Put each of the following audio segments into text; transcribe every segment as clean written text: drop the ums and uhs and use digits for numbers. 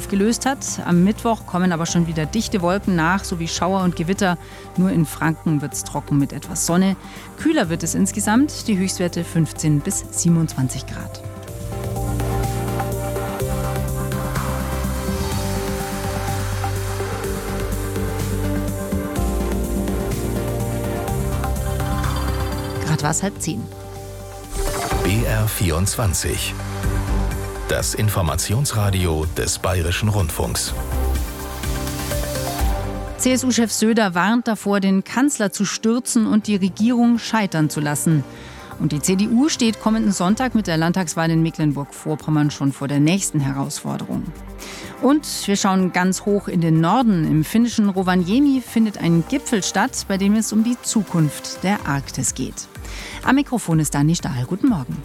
aufgelöst hat. Am Mittwoch kommen aber schon wieder dichte Wolken nach, sowie Schauer und Gewitter. Nur in Franken wird es trocken mit etwas Sonne. Kühler wird es insgesamt, die Höchstwerte 15 bis 27 Grad. Gerade war es 9:30. BR24. Das Informationsradio des Bayerischen Rundfunks. CSU-Chef Söder warnt davor, den Kanzler zu stürzen und die Regierung scheitern zu lassen. Und die CDU steht kommenden Sonntag mit der Landtagswahl in Mecklenburg-Vorpommern schon vor der nächsten Herausforderung. Und wir schauen ganz hoch in den Norden. Im finnischen Rovaniemi findet ein Gipfel statt, bei dem es um die Zukunft der Arktis geht. Am Mikrofon ist Dani Stahl. Guten Morgen.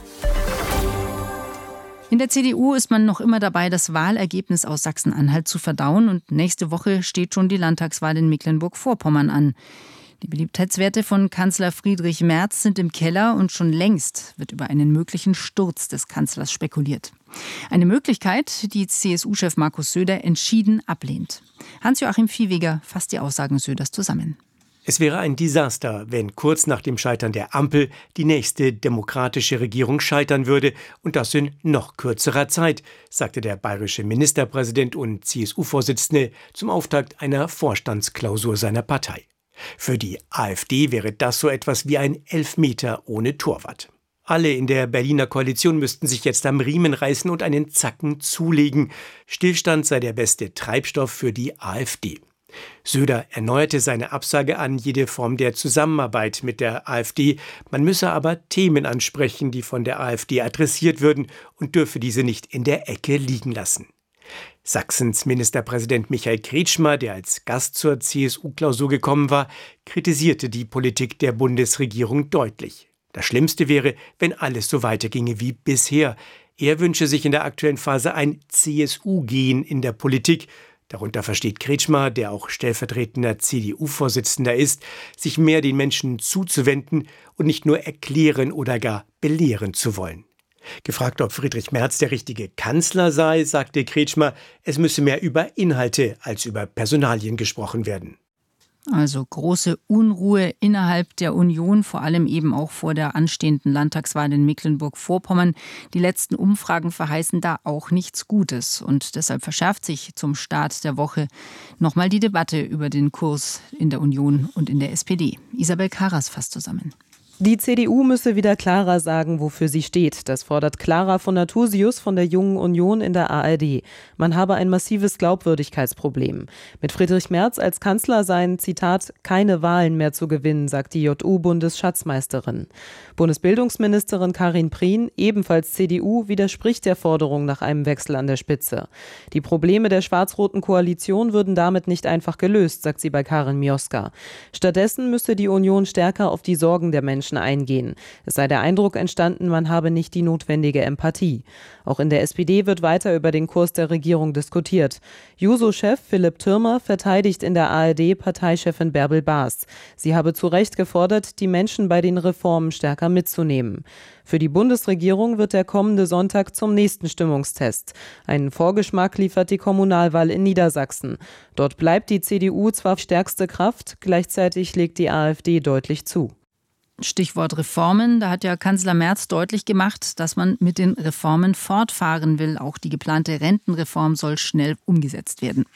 In der CDU ist man noch immer dabei, das Wahlergebnis aus Sachsen-Anhalt zu verdauen. Und nächste Woche steht schon die Landtagswahl in Mecklenburg-Vorpommern an. Die Beliebtheitswerte von Kanzler Friedrich Merz sind im Keller und schon längst wird über einen möglichen Sturz des Kanzlers spekuliert. Eine Möglichkeit, die CSU-Chef Markus Söder entschieden ablehnt. Hans-Joachim Viehweger fasst die Aussagen Söders zusammen. Es wäre ein Desaster, wenn kurz nach dem Scheitern der Ampel die nächste demokratische Regierung scheitern würde und das in noch kürzerer Zeit, sagte der bayerische Ministerpräsident und CSU-Vorsitzende zum Auftakt einer Vorstandsklausur seiner Partei. Für die AfD wäre das so etwas wie ein Elfmeter ohne Torwart. Alle in der Berliner Koalition müssten sich jetzt am Riemen reißen und einen Zacken zulegen. Stillstand sei der beste Treibstoff für die AfD. Söder erneuerte seine Absage an jede Form der Zusammenarbeit mit der AfD. Man müsse aber Themen ansprechen, die von der AfD adressiert würden und dürfe diese nicht in der Ecke liegen lassen. Sachsens Ministerpräsident Michael Kretschmer, der als Gast zur CSU-Klausur gekommen war, kritisierte die Politik der Bundesregierung deutlich. Das Schlimmste wäre, wenn alles so weiterginge wie bisher. Er wünsche sich in der aktuellen Phase ein CSU-Gen in der Politik. Darunter versteht Kretschmer, der auch stellvertretender CDU-Vorsitzender ist, sich mehr den Menschen zuzuwenden und nicht nur erklären oder gar belehren zu wollen. Gefragt, ob Friedrich Merz der richtige Kanzler sei, sagte Kretschmer, es müsse mehr über Inhalte als über Personalien gesprochen werden. Also große Unruhe innerhalb der Union, vor allem eben auch vor der anstehenden Landtagswahl in Mecklenburg-Vorpommern. Die letzten Umfragen verheißen da auch nichts Gutes. Und deshalb verschärft sich zum Start der Woche nochmal die Debatte über den Kurs in der Union und in der SPD. Isabel Karas fasst zusammen. Die CDU müsse wieder klarer sagen, wofür sie steht. Das fordert Clara von Nathusius von der Jungen Union in der ARD. Man habe ein massives Glaubwürdigkeitsproblem. Mit Friedrich Merz als Kanzler seien, Zitat, keine Wahlen mehr zu gewinnen, sagt die JU-Bundesschatzmeisterin. Bundesbildungsministerin Karin Prien, ebenfalls CDU, widerspricht der Forderung nach einem Wechsel an der Spitze. Die Probleme der schwarz-roten Koalition würden damit nicht einfach gelöst, sagt sie bei Karin Mioska. Stattdessen müsse die Union stärker auf die Sorgen der Menschen eingehen. Es sei der Eindruck entstanden, man habe nicht die notwendige Empathie. Auch in der SPD wird weiter über den Kurs der Regierung diskutiert. Juso-Chef Philipp Thürmer verteidigt in der ARD Parteichefin Bärbel Baas. Sie habe zu Recht gefordert, die Menschen bei den Reformen stärker mitzunehmen. Für die Bundesregierung wird der kommende Sonntag zum nächsten Stimmungstest. Einen Vorgeschmack liefert die Kommunalwahl in Niedersachsen. Dort bleibt die CDU zwar stärkste Kraft, gleichzeitig legt die AfD deutlich zu. Stichwort Reformen. Da hat ja Kanzler Merz deutlich gemacht, dass man mit den Reformen fortfahren will. Auch die geplante Rentenreform soll schnell umgesetzt werden.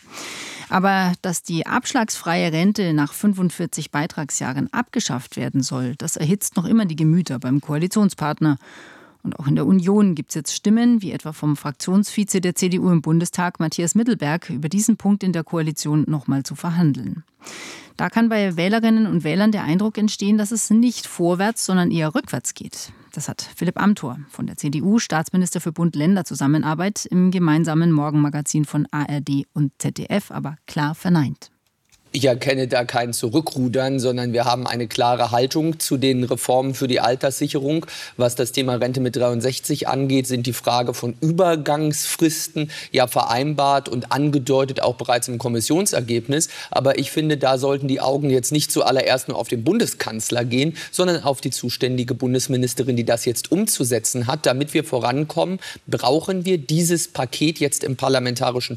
Aber dass die abschlagsfreie Rente nach 45 Beitragsjahren abgeschafft werden soll, das erhitzt noch immer die Gemüter beim Koalitionspartner. Und auch in der Union gibt es jetzt Stimmen, wie etwa vom Fraktionsvize der CDU im Bundestag, Matthias Mittelberg, über diesen Punkt in der Koalition nochmal zu verhandeln. Da kann bei Wählerinnen und Wählern der Eindruck entstehen, dass es nicht vorwärts, sondern eher rückwärts geht. Das hat Philipp Amthor von der CDU, Staatsminister für Bund-Länder-Zusammenarbeit, im gemeinsamen Morgenmagazin von ARD und ZDF aber klar verneint. Ich erkenne da kein Zurückrudern, sondern wir haben eine klare Haltung zu den Reformen für die Alterssicherung. Was das Thema Rente mit 63 angeht, sind die Frage von Übergangsfristen ja vereinbart und angedeutet auch bereits im Kommissionsergebnis. Aber ich finde, da sollten die Augen jetzt nicht zuallererst nur auf den Bundeskanzler gehen, sondern auf die zuständige Bundesministerin, die das jetzt umzusetzen hat. Damit wir vorankommen, brauchen wir dieses Paket jetzt im parlamentarischen